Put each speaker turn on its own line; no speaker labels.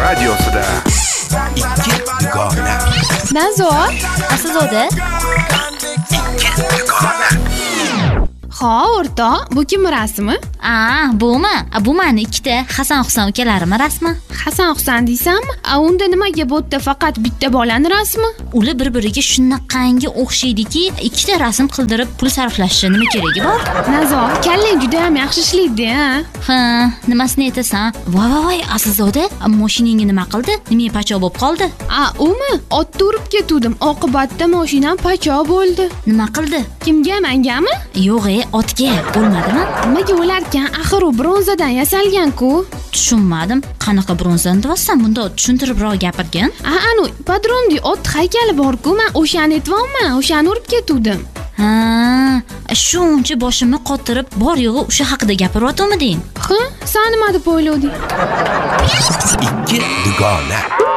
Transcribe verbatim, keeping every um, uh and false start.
radiosida ikki dugona.
Nazor,
Aslzoda?
Ikki dugona.
ha, o'rtoq, bu kim rasmi?
A, bumi? Bu meni ikkita Hasan Husan ukalarim rasmi.
Hasan Husan deysanmi? A, unda nimaga bu yerda faqat bitta bolani rasmi?
Ular bir-biriga shunaqangi o'xshaydiki, ikkita rasm qildirib pul sarflashni nima keragi bor?
Nazor, kallang juda ham yaxshi ishlaydi, ha?
Ha, nimasini aytasan? Voy voy voy, Aslzoda, mashinangga nima qildi? Nimaga pacho bo'lib qoldi?
A, umi? Otda urib ketuvdim. Oqibatda mashinam pacho bo'ldi.
Nima qildi?
Kimga, mangami?
Yo'q-e, otga bo'lmadimi?
Nimaga o'larkan? Axir u bronzadan yasalgan-ku.
Tushunmadim. Qanaqa bronzani deyapsan? Bunda tushuntiribroq gapirgin.
A, anu padronni ot haykali bor-ku, men o'shani aytibman, o'shani urib ketuvdim.
Ha, shuncha boshimni qotirib, bor yo'g'i o'sha haqida gapiryaptimi deng?
Ha, sen nima deb o'ylading?
Ikki dugona.